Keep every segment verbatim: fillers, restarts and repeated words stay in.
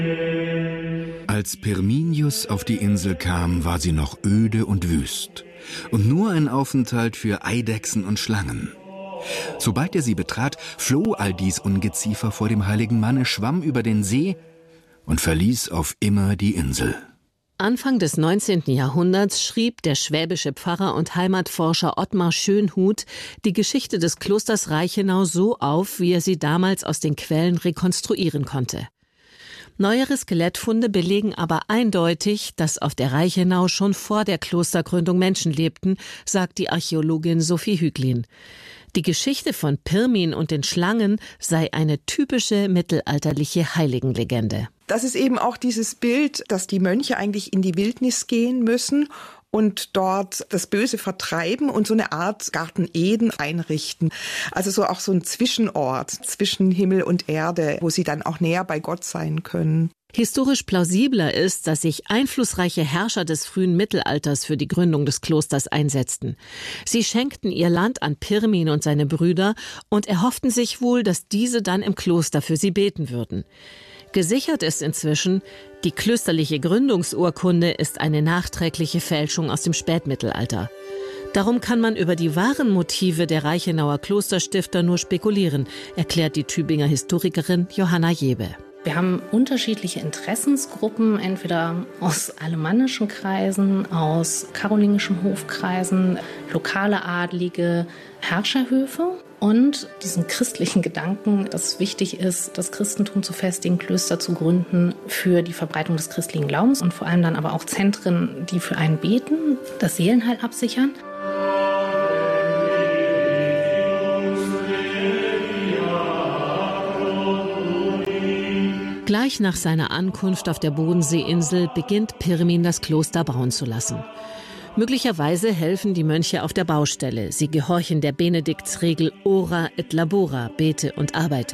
Als Pirminius auf die Insel kam, war sie noch öde und wüst und nur ein Aufenthalt für Eidechsen und Schlangen. Sobald er sie betrat, floh all dies Ungeziefer vor dem heiligen Manne, schwamm über den See und verließ auf immer die Insel. Anfang des neunzehnten Jahrhunderts schrieb der schwäbische Pfarrer und Heimatforscher Ottmar Schönhuth die Geschichte des Klosters Reichenau so auf, wie er sie damals aus den Quellen rekonstruieren konnte. Neuere Skelettfunde belegen aber eindeutig, dass auf der Reichenau schon vor der Klostergründung Menschen lebten, sagt die Archäologin Sophie Hüglin. Die Geschichte von Pirmin und den Schlangen sei eine typische mittelalterliche Heiligenlegende. Das ist eben auch dieses Bild, dass die Mönche eigentlich in die Wildnis gehen müssen und dort das Böse vertreiben und so eine Art Garten Eden einrichten. Also so auch so ein Zwischenort zwischen Himmel und Erde, wo sie dann auch näher bei Gott sein können. Historisch plausibler ist, dass sich einflussreiche Herrscher des frühen Mittelalters für die Gründung des Klosters einsetzten. Sie schenkten ihr Land an Pirmin und seine Brüder und erhofften sich wohl, dass diese dann im Kloster für sie beten würden. Gesichert ist inzwischen, die klösterliche Gründungsurkunde ist eine nachträgliche Fälschung aus dem Spätmittelalter. Darum kann man über die wahren Motive der Reichenauer Klosterstifter nur spekulieren, erklärt die Tübinger Historikerin Johanna Jebe. Wir haben unterschiedliche Interessensgruppen, entweder aus alemannischen Kreisen, aus karolingischen Hofkreisen, lokale Adlige, Herrscherhöfe und diesen christlichen Gedanken, dass es wichtig ist, das Christentum zu festigen, Klöster zu gründen für die Verbreitung des christlichen Glaubens und vor allem dann aber auch Zentren, die für einen beten, das Seelenheil absichern. Gleich nach seiner Ankunft auf der Bodenseeinsel beginnt Pirmin das Kloster bauen zu lassen. Möglicherweise helfen die Mönche auf der Baustelle. Sie gehorchen der Benediktsregel Ora et labora, bete und arbeite.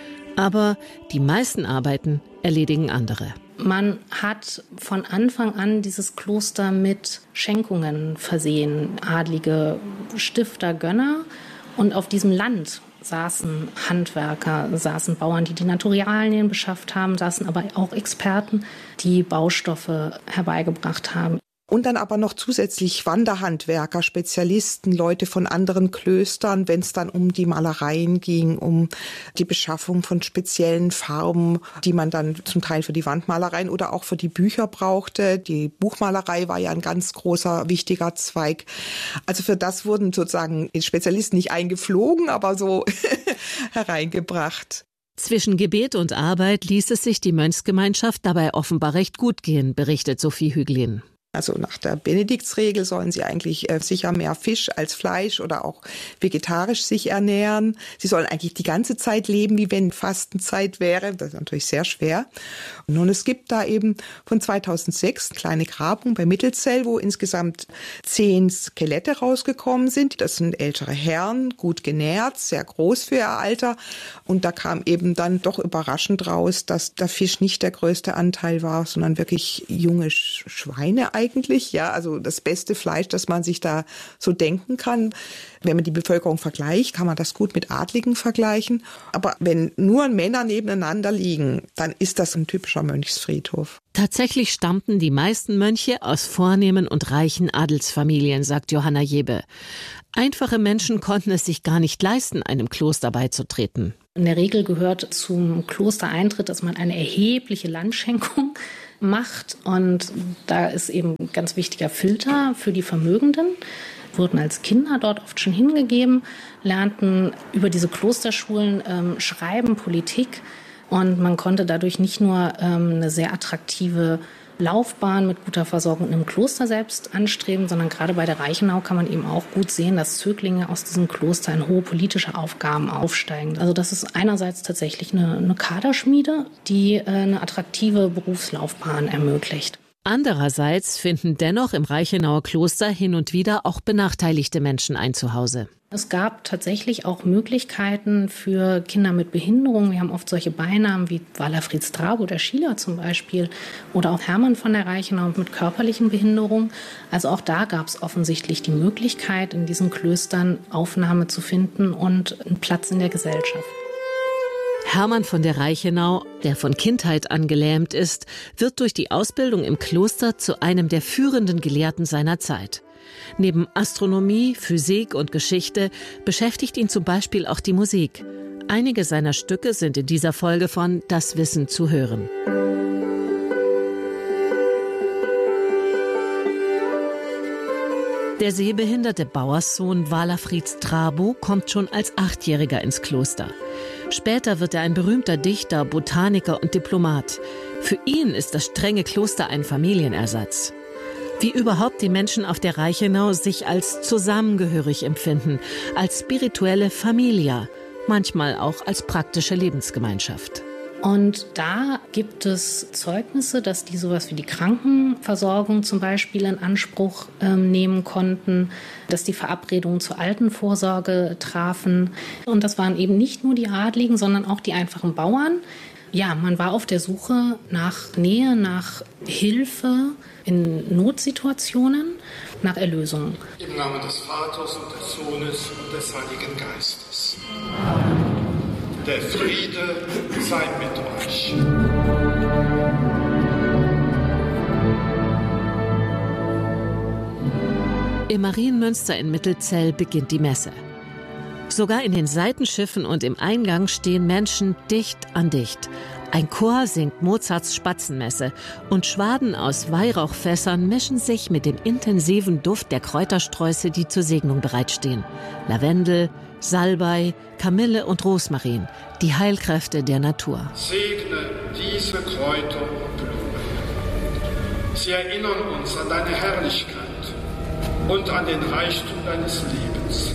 Aber die meisten Arbeiten erledigen andere. Man hat von Anfang an dieses Kloster mit Schenkungen versehen, adlige Stifter, Gönner. Und auf diesem Land saßen Handwerker, saßen Bauern, die die Naturalien beschafft haben, saßen aber auch Experten, die Baustoffe herbeigebracht haben. Und dann aber noch zusätzlich Wanderhandwerker, Spezialisten, Leute von anderen Klöstern, wenn es dann um die Malereien ging, um die Beschaffung von speziellen Farben, die man dann zum Teil für die Wandmalereien oder auch für die Bücher brauchte. Die Buchmalerei war ja ein ganz großer, wichtiger Zweig. Also für das wurden sozusagen Spezialisten nicht eingeflogen, aber so hereingebracht. Zwischen Gebet und Arbeit ließ es sich die Mönchsgemeinschaft dabei offenbar recht gut gehen, berichtet Sophie Hüglin. Also nach der Benediktsregel sollen sie eigentlich äh, sicher mehr Fisch als Fleisch oder auch vegetarisch sich ernähren. Sie sollen eigentlich die ganze Zeit leben, wie wenn Fastenzeit wäre. Das ist natürlich sehr schwer. Und nun, es gibt da eben von zweitausendsechs eine kleine Grabung bei Mittelzell, wo insgesamt zehn Skelette rausgekommen sind. Das sind ältere Herren, gut genährt, sehr groß für ihr Alter. Und da kam eben dann doch überraschend raus, dass der Fisch nicht der größte Anteil war, sondern wirklich junge Schweine eigentlich, ja, also das beste Fleisch, das man sich da so denken kann. Wenn man die Bevölkerung vergleicht, kann man das gut mit Adligen vergleichen. Aber wenn nur Männer nebeneinander liegen, dann ist das ein typischer Mönchsfriedhof. Tatsächlich stammten die meisten Mönche aus vornehmen und reichen Adelsfamilien, sagt Johanna Jebe. Einfache Menschen konnten es sich gar nicht leisten, einem Kloster beizutreten. In der Regel gehört zum Klostereintritt, dass man eine erhebliche Landschenkung macht. Und da ist eben ein ganz wichtiger Filter für die Vermögenden. Wurden als Kinder dort oft schon hingegeben, lernten über diese Klosterschulen ähm, Schreiben, Politik. Und man konnte dadurch nicht nur ähm, eine sehr attraktive Laufbahn mit guter Versorgung im Kloster selbst anstreben, sondern gerade bei der Reichenau kann man eben auch gut sehen, dass Zöglinge aus diesem Kloster in hohe politische Aufgaben aufsteigen. Also das ist einerseits tatsächlich eine, eine Kaderschmiede, die äh, eine attraktive Berufslaufbahn ermöglicht. Andererseits finden dennoch im Reichenauer Kloster hin und wieder auch benachteiligte Menschen ein Zuhause. Es gab tatsächlich auch Möglichkeiten für Kinder mit Behinderung. Wir haben oft solche Beinamen wie Walafrid Strabo, der Schiller zum Beispiel, oder auch Hermann von der Reichenau mit körperlichen Behinderungen. Also auch da gab es offensichtlich die Möglichkeit, in diesen Klöstern Aufnahme zu finden und einen Platz in der Gesellschaft. Hermann von der Reichenau, der von Kindheit an gelähmt ist, wird durch die Ausbildung im Kloster zu einem der führenden Gelehrten seiner Zeit. Neben Astronomie, Physik und Geschichte beschäftigt ihn zum Beispiel auch die Musik. Einige seiner Stücke sind in dieser Folge von Das Wissen zu hören. Der sehbehinderte Bauerssohn Walafrid Strabo kommt schon als Achtjähriger ins Kloster. Später wird er ein berühmter Dichter, Botaniker und Diplomat. Für ihn ist das strenge Kloster ein Familienersatz. Wie überhaupt die Menschen auf der Reichenau sich als zusammengehörig empfinden, als spirituelle Familia, manchmal auch als praktische Lebensgemeinschaft. Und da gibt es Zeugnisse, dass die sowas wie die Krankenversorgung zum Beispiel in Anspruch ähm, nehmen konnten, dass die Verabredungen zur Altenvorsorge trafen. Und das waren eben nicht nur die Adligen, sondern auch die einfachen Bauern. Ja, man war auf der Suche nach Nähe, nach Hilfe in Notsituationen, nach Erlösung. Im Namen des Vaters und des Sohnes und des Heiligen Geistes. Der Friede sei mit euch. Im Marienmünster in Mittelzell beginnt die Messe. Sogar in den Seitenschiffen und im Eingang stehen Menschen dicht an dicht. Ein Chor singt Mozarts Spatzenmesse und Schwaden aus Weihrauchfässern mischen sich mit dem intensiven Duft der Kräutersträuße, die zur Segnung bereitstehen. Lavendel, Salbei, Kamille und Rosmarin, die Heilkräfte der Natur. Segne diese Kräuter und Blumen. Sie erinnern uns an deine Herrlichkeit und an den Reichtum deines Lebens.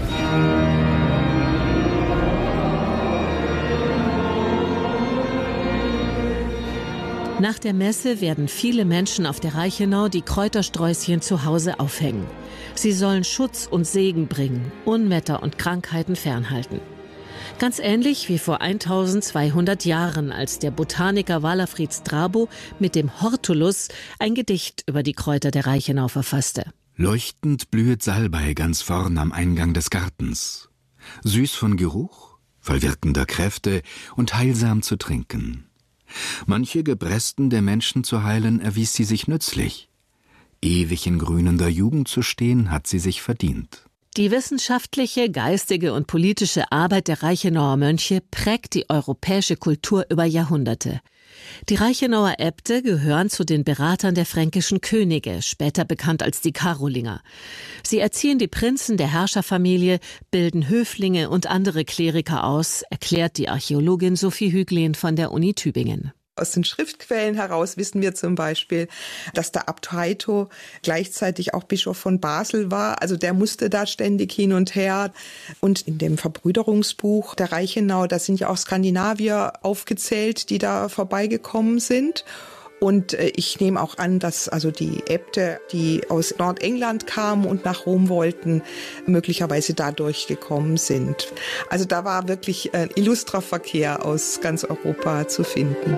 Nach der Messe werden viele Menschen auf der Reichenau die Kräutersträußchen zu Hause aufhängen. Sie sollen Schutz und Segen bringen, Unwetter und Krankheiten fernhalten. Ganz ähnlich wie vor eintausendzweihundert Jahren, als der Botaniker Walafrid Strabo mit dem Hortulus ein Gedicht über die Kräuter der Reichenau verfasste. Leuchtend blühet Salbei ganz vorn am Eingang des Gartens. Süß von Geruch, voll wirkender Kräfte und heilsam zu trinken. Manche Gebresten der Menschen zu heilen, erwies sie sich nützlich. Ewig in grünender Jugend zu stehen, hat sie sich verdient. Die wissenschaftliche, geistige und politische Arbeit der Reichenauer Mönche prägt die europäische Kultur über Jahrhunderte. Die Reichenauer Äbte gehören zu den Beratern der fränkischen Könige, später bekannt als die Karolinger. Sie erziehen die Prinzen der Herrscherfamilie, bilden Höflinge und andere Kleriker aus, erklärt die Archäologin Sophie Hüglen von der Uni Tübingen. Aus den Schriftquellen heraus wissen wir zum Beispiel, dass der Abt Heito gleichzeitig auch Bischof von Basel war. Also der musste da ständig hin und her. Und in dem Verbrüderungsbuch der Reichenau, da sind ja auch Skandinavier aufgezählt, die da vorbeigekommen sind. Und ich nehme auch an, dass also die Äbte, die aus Nordengland kamen und nach Rom wollten, möglicherweise da durchgekommen sind. Also da war wirklich ein illustrer Verkehr aus ganz Europa zu finden.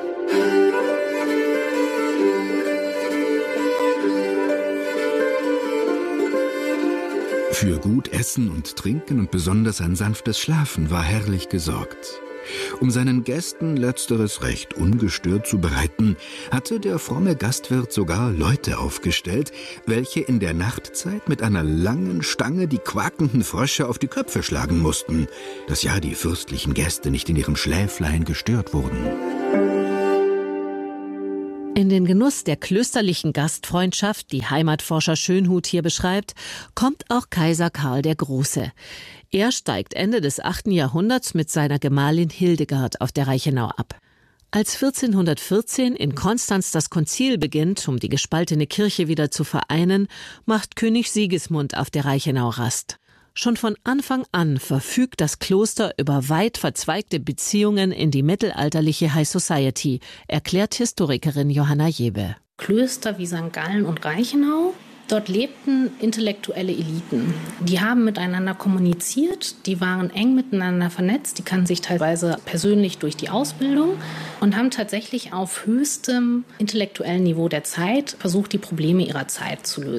Für gut Essen und Trinken und besonders ein sanftes Schlafen war herrlich gesorgt. Um seinen Gästen letzteres recht ungestört zu bereiten, hatte der fromme Gastwirt sogar Leute aufgestellt, welche in der Nachtzeit mit einer langen Stange die quakenden Frösche auf die Köpfe schlagen mussten, dass ja die fürstlichen Gäste nicht in ihrem Schläflein gestört wurden. In den Genuss der klösterlichen Gastfreundschaft, die Heimatforscher Schönhuth hier beschreibt, kommt auch Kaiser Karl der Große. Er steigt Ende des achten Jahrhunderts mit seiner Gemahlin Hildegard auf der Reichenau ab. Als vierzehnhundertvierzehn in Konstanz das Konzil beginnt, um die gespaltene Kirche wieder zu vereinen, macht König Sigismund auf der Reichenau Rast. Schon von Anfang an verfügt das Kloster über weit verzweigte Beziehungen in die mittelalterliche High Society, erklärt Historikerin Johanna Jebe. Klöster wie Sankt Gallen und Reichenau, dort lebten intellektuelle Eliten. Die haben miteinander kommuniziert, die waren eng miteinander vernetzt, die kannten sich teilweise persönlich durch die Ausbildung und haben tatsächlich auf höchstem intellektuellen Niveau der Zeit versucht, die Probleme ihrer Zeit zu lösen.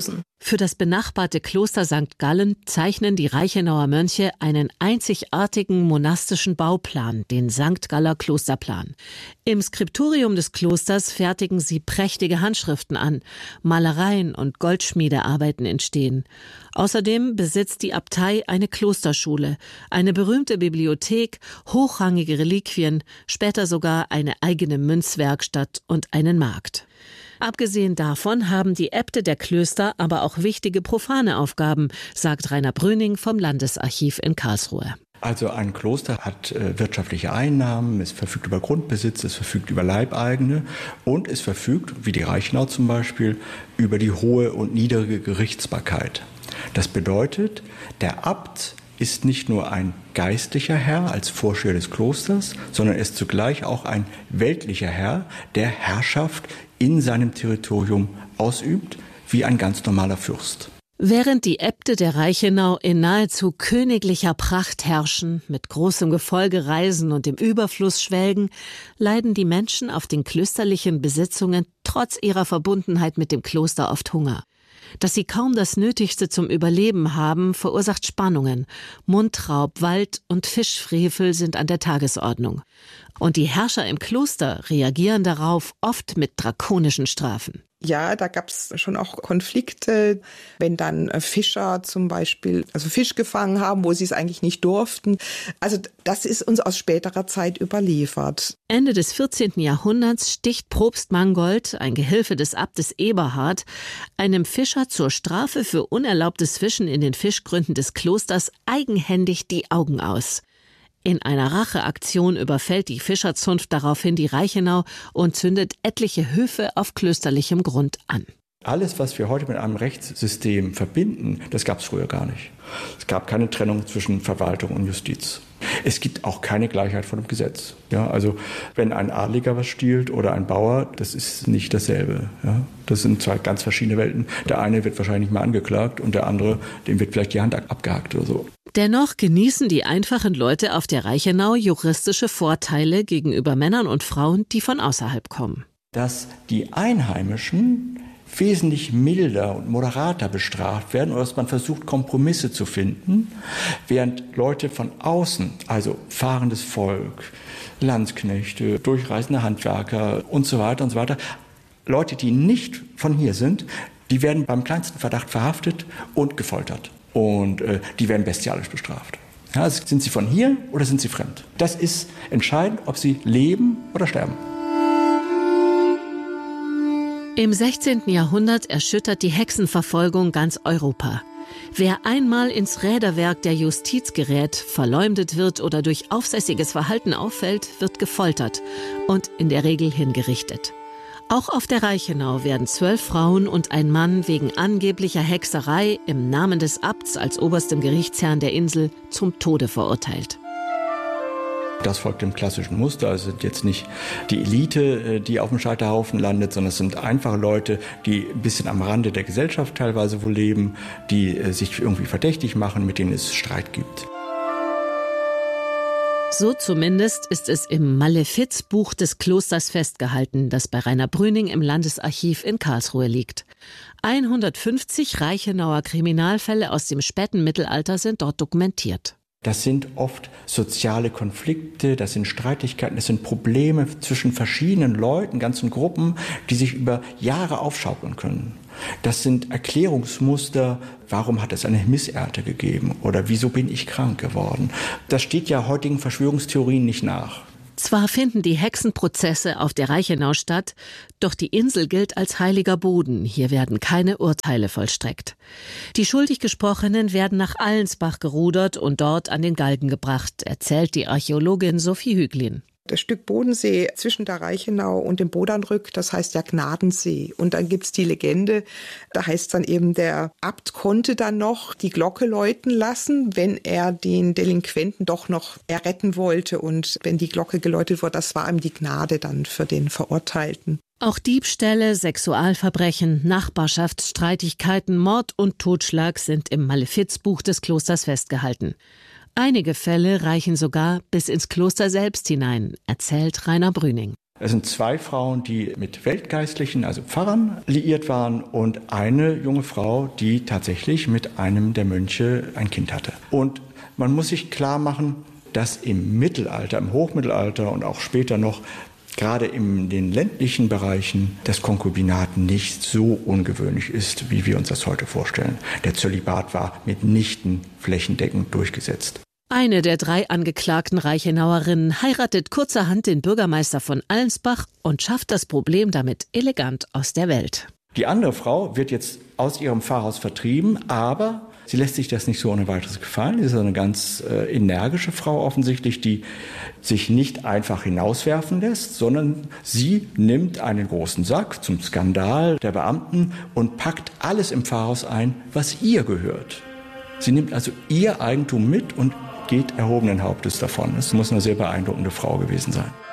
Für das benachbarte Kloster Sankt Gallen zeichnen die Reichenauer Mönche einen einzigartigen monastischen Bauplan, den Sankt Galler Klosterplan. Im Skriptorium des Klosters fertigen sie prächtige Handschriften an, Malereien und Goldschmiedearbeiten entstehen. Außerdem besitzt die Abtei eine Klosterschule, eine berühmte Bibliothek, hochrangige Reliquien, später sogar eine eigene Münzwerkstatt und einen Markt. Abgesehen davon haben die Äbte der Klöster aber auch wichtige profane Aufgaben, sagt Rainer Brüning vom Landesarchiv in Karlsruhe. Also ein Kloster hat äh, wirtschaftliche Einnahmen, es verfügt über Grundbesitz, es verfügt über Leibeigene und es verfügt, wie die Reichenau zum Beispiel, über die hohe und niedrige Gerichtsbarkeit. Das bedeutet, der Abt ist nicht nur ein geistlicher Herr als Vorsteher des Klosters, sondern ist zugleich auch ein weltlicher Herr, der Herrschaft in seinem Territorium ausübt, wie ein ganz normaler Fürst. Während die Äbte der Reichenau in nahezu königlicher Pracht herrschen, mit großem Gefolge reisen und im Überfluss schwelgen, leiden die Menschen auf den klösterlichen Besitzungen trotz ihrer Verbundenheit mit dem Kloster oft Hunger. Dass sie kaum das Nötigste zum Überleben haben, verursacht Spannungen. Mundraub, Wald- und Fischfrevel sind an der Tagesordnung. Und die Herrscher im Kloster reagieren darauf oft mit drakonischen Strafen. Ja, da gab es schon auch Konflikte, wenn dann Fischer zum Beispiel also Fisch gefangen haben, wo sie es eigentlich nicht durften. Also das ist uns aus späterer Zeit überliefert. Ende des vierzehnten Jahrhunderts sticht Propst Mangold, ein Gehilfe des Abtes Eberhard, einem Fischer zur Strafe für unerlaubtes Fischen in den Fischgründen des Klosters eigenhändig die Augen aus. In einer Racheaktion überfällt die Fischerzunft daraufhin die Reichenau und zündet etliche Höfe auf klösterlichem Grund an. Alles, was wir heute mit einem Rechtssystem verbinden, das gab es früher gar nicht. Es gab keine Trennung zwischen Verwaltung und Justiz. Es gibt auch keine Gleichheit vor dem Gesetz. Ja, also wenn ein Adliger was stiehlt oder ein Bauer, das ist nicht dasselbe. Ja, das sind zwei ganz verschiedene Welten. Der eine wird wahrscheinlich mal angeklagt und der andere, dem wird vielleicht die Hand abgehackt oder so. Dennoch genießen die einfachen Leute auf der Reichenau juristische Vorteile gegenüber Männern und Frauen, die von außerhalb kommen. Dass die Einheimischen wesentlich milder und moderater bestraft werden oder dass man versucht, Kompromisse zu finden, während Leute von außen, also fahrendes Volk, Landsknechte, durchreisende Handwerker und so weiter und so weiter, Leute, die nicht von hier sind, die werden beim kleinsten Verdacht verhaftet und gefoltert. Und äh, die werden bestialisch bestraft. Ja, also sind sie von hier oder sind sie fremd? Das ist entscheidend, ob sie leben oder sterben. Im sechzehnten Jahrhundert erschüttert die Hexenverfolgung ganz Europa. Wer einmal ins Räderwerk der Justiz gerät, verleumdet wird oder durch aufsässiges Verhalten auffällt, wird gefoltert und in der Regel hingerichtet. Auch auf der Reichenau werden zwölf Frauen und ein Mann wegen angeblicher Hexerei im Namen des Abts als oberstem Gerichtsherrn der Insel zum Tode verurteilt. Das folgt dem klassischen Muster. Also sind jetzt nicht die Elite, die auf dem Scheiterhaufen landet, sondern es sind einfache Leute, die ein bisschen am Rande der Gesellschaft teilweise wohl leben, die sich irgendwie verdächtig machen, mit denen es Streit gibt. So zumindest ist es im Malefizbuch des Klosters festgehalten, das bei Rainer Brüning im Landesarchiv in Karlsruhe liegt. hundertfünfzig Reichenauer Kriminalfälle aus dem späten Mittelalter sind dort dokumentiert. Das sind oft soziale Konflikte, das sind Streitigkeiten, das sind Probleme zwischen verschiedenen Leuten, ganzen Gruppen, die sich über Jahre aufschaukeln können. Das sind Erklärungsmuster, warum hat es eine Missernte gegeben oder wieso bin ich krank geworden. Das steht ja heutigen Verschwörungstheorien nicht nach. Zwar finden die Hexenprozesse auf der Reichenau statt, doch die Insel gilt als heiliger Boden. Hier werden keine Urteile vollstreckt. Die schuldig Gesprochenen werden nach Allensbach gerudert und dort an den Galgen gebracht, erzählt die Archäologin Sophie Hüglin. Das Stück Bodensee zwischen der Reichenau und dem Bodernrück, das heißt ja Gnadensee. Und dann gibt's die Legende, da heißt dann eben, der Abt konnte dann noch die Glocke läuten lassen, wenn er den Delinquenten doch noch erretten wollte. Und wenn die Glocke geläutet wurde, das war ihm die Gnade dann für den Verurteilten. Auch Diebstähle, Sexualverbrechen, Nachbarschaftsstreitigkeiten, Mord und Totschlag sind im Malefizbuch des Klosters festgehalten. Einige Fälle reichen sogar bis ins Kloster selbst hinein, erzählt Rainer Brüning. Es sind zwei Frauen, die mit Weltgeistlichen, also Pfarrern, liiert waren und eine junge Frau, die tatsächlich mit einem der Mönche ein Kind hatte. Und man muss sich klar machen, dass im Mittelalter, im Hochmittelalter und auch später noch, gerade in den ländlichen Bereichen, das Konkubinat nicht so ungewöhnlich ist, wie wir uns das heute vorstellen. Der Zölibat war mitnichten flächendeckend durchgesetzt. Eine der drei angeklagten Reichenauerinnen heiratet kurzerhand den Bürgermeister von Allensbach und schafft das Problem damit elegant aus der Welt. Die andere Frau wird jetzt aus ihrem Pfarrhaus vertrieben, aber sie lässt sich das nicht so ohne weiteres gefallen. Sie ist eine ganz äh, energische Frau offensichtlich, die sich nicht einfach hinauswerfen lässt, sondern sie nimmt einen großen Sack zum Skandal der Beamten und packt alles im Pfarrhaus ein, was ihr gehört. Sie nimmt also ihr Eigentum mit und geht erhobenen Hauptes davon. Es muss eine sehr beeindruckende Frau gewesen sein.